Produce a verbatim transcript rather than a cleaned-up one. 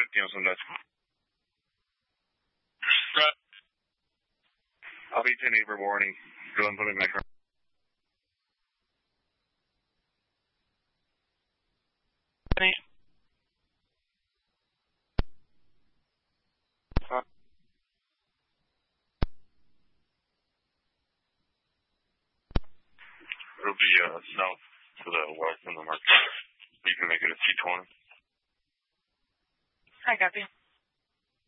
fifteen on some nuts. Right. I'll be ten eight for warning. Go and put me in my car. Any? Huh? It'll be uh, south to the west in the market. You can make it a T twenty. Hi, copy.